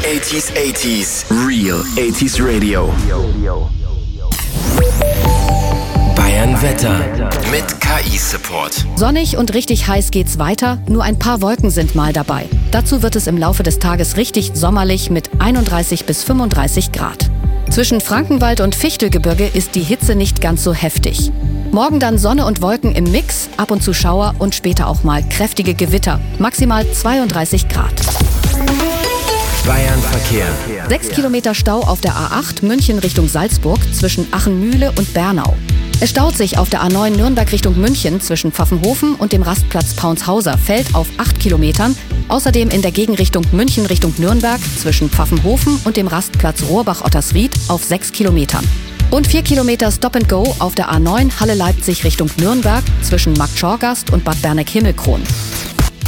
80s, Real 80s Radio. Bayern Wetter mit KI-Support. Sonnig und richtig heiß geht's weiter, nur ein paar Wolken sind mal dabei. Dazu wird es im Laufe des Tages richtig sommerlich mit 31 bis 35 Grad. Zwischen Frankenwald und Fichtelgebirge ist die Hitze nicht ganz so heftig. Morgen dann Sonne und Wolken im Mix, ab und zu Schauer und später auch mal kräftige Gewitter, maximal 32 Grad. Bayern Verkehr. 6 Kilometer Stau auf der A8 München Richtung Salzburg zwischen Achenmühle und Bernau. Es staut sich auf der A9 Nürnberg Richtung München zwischen Pfaffenhofen und dem Rastplatz Paunshauser Feld auf 8 Kilometern. Außerdem in der Gegenrichtung München Richtung Nürnberg zwischen Pfaffenhofen und dem Rastplatz Rohrbach-Ottersried auf 6 Kilometern. Und 4 Kilometer Stop and Go auf der A9 Halle Leipzig Richtung Nürnberg zwischen Marktschorgast und Bad Berneck-Himmelkron.